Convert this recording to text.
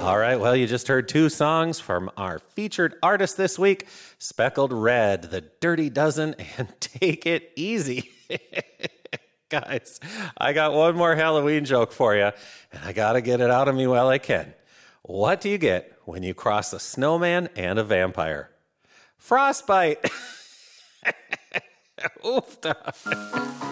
All right, well, you just heard two songs from our featured artist this week, Speckled Red, The Dirty Dozen, and Take It Easy. Guys, I got one more Halloween joke for you, and I got to get it out of me while I can. What do you get when you cross a snowman and a vampire? Frostbite. Oofta.